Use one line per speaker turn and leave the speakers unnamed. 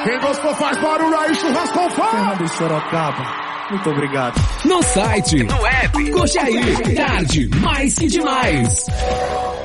Quem gostou faz barulho aí, churrasco com fome.
Fernando Sorocaba, muito obrigado.
No site, no app, curte aí, tarde mais que demais.